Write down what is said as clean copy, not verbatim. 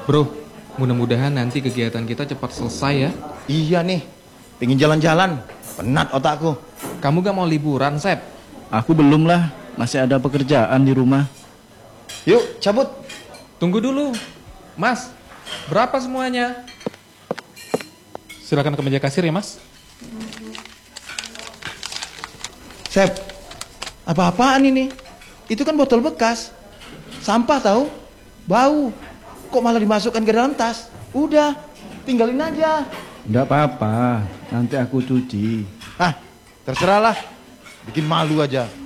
Bro, mudah-mudahan nanti kegiatan kita cepat selesai ya. Iya nih, pengen jalan-jalan. Penat otakku. Kamu gak mau liburan, Sep? Aku belum lah, masih ada pekerjaan di rumah. Yuk, cabut. Tunggu dulu. Mas, berapa semuanya? Silakan ke meja kasir ya, Mas. Sep, apa-apaan ini? Itu kan botol bekas. Sampah tahu? Bau. Kok malah dimasukkan ke dalam tas? Udah, tinggalin aja. Enggak apa-apa, nanti aku cuci. Hah, terserahlah. Bikin malu aja.